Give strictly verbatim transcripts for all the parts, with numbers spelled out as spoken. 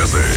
T C.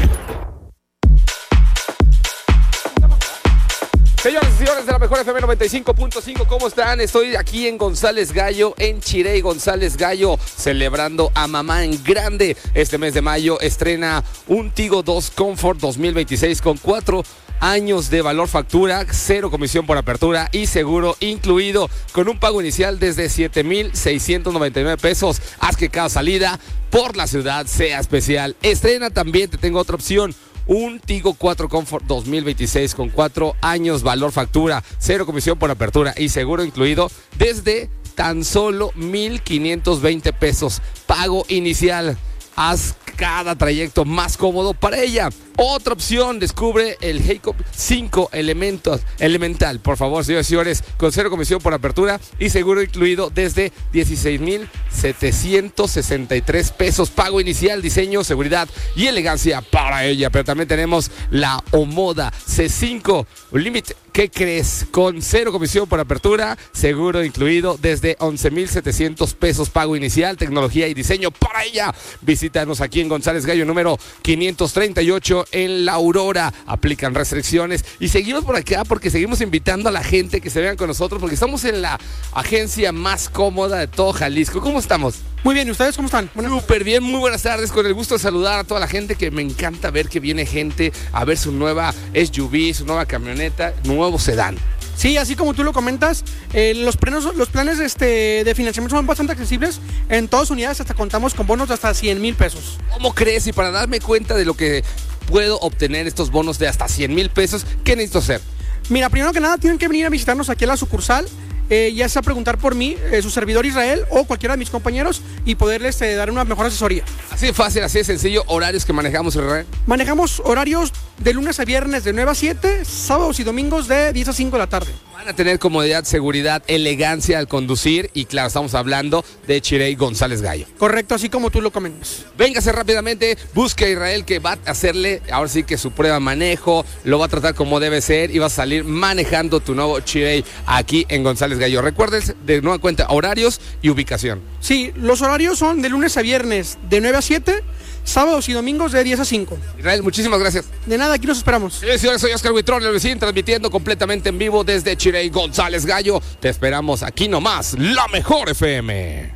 Señoras y señores de la mejor F M noventa y cinco punto cinco, ¿cómo están? Estoy aquí en González Gallo, en Chirey González Gallo, celebrando a mamá en grande. Este mes de mayo estrena un Tigo dos Comfort dos mil veintiséis con cuatro años de valor factura, cero comisión por apertura y seguro incluido, con un pago inicial desde siete mil seiscientos noventa y nueve pesos. Haz que cada salida por la ciudad sea especial. Estrena también, te tengo otra opción, un Tigo cuatro Comfort dos mil veintiséis con cuatro años valor factura, cero comisión por apertura y seguro incluido desde tan solo mil quinientos veinte pesos. Pago inicial. Haz cada trayecto más cómodo para ella. Otra opción, descubre el Jacob cinco Elementos, Elemental, por favor, señores y señores, con cero comisión por apertura y seguro incluido desde dieciséis mil setecientos sesenta y tres pesos. Pago inicial, diseño, seguridad y elegancia para ella. Pero también tenemos la Omoda C cinco Limit. ¿Qué crees? Con cero comisión por apertura, seguro incluido desde once mil setecientos pesos. Pago inicial, tecnología y diseño para ella. Visítanos aquí en González Gallo, número quinientos treinta y ocho, en La Aurora. Aplican restricciones y seguimos por acá porque seguimos invitando a la gente que se vean con nosotros porque estamos en la agencia más cómoda de todo Jalisco. ¿Cómo estamos? Muy bien, ¿y ustedes cómo están? Buenas. Súper bien, muy buenas tardes, con el gusto de saludar a toda la gente, que me encanta ver que viene gente a ver su nueva S U V, su nueva camioneta, nuevo sedán. Sí, así como tú lo comentas, eh, los, planes, los planes este, de financiamiento son bastante accesibles. En todas unidades hasta contamos con bonos de hasta cien mil pesos. ¿Cómo crees? Y para darme cuenta de lo que puedo obtener estos bonos de hasta cien mil pesos, ¿qué necesito hacer? Mira, primero que nada tienen que venir a visitarnos aquí a la sucursal. Eh, ya sea preguntar por mí, eh, su servidor Israel o cualquiera de mis compañeros y poderles eh, dar una mejor asesoría. Así de fácil, así de sencillo. ¿Horarios que manejamos, Israel? Manejamos horarios de lunes a viernes de nueve a siete, sábados y domingos de diez a cinco de la tarde. Van a tener comodidad, seguridad, elegancia al conducir y claro, estamos hablando de Chirey González Gallo. Correcto, así como tú lo comentas. Véngase rápidamente, busque a Israel, que va a hacerle ahora sí que su prueba de manejo, lo va a tratar como debe ser y va a salir manejando tu nuevo Chirey aquí en González Gallo. Recuerden de nueva cuenta horarios y ubicación. Sí, los horarios son de lunes a viernes de nueve a siete, sábados y domingos de diez a cinco. Israel, muchísimas gracias. De nada, aquí nos esperamos. Señores y señores, soy Oscar Huitrón, el vecino, transmitiendo completamente en vivo desde Chirey González Gallo. Te esperamos aquí nomás, la mejor F M.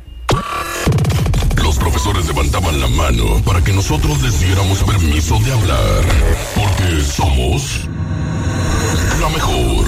Los profesores levantaban la mano para que nosotros les diéramos permiso de hablar, porque somos la mejor.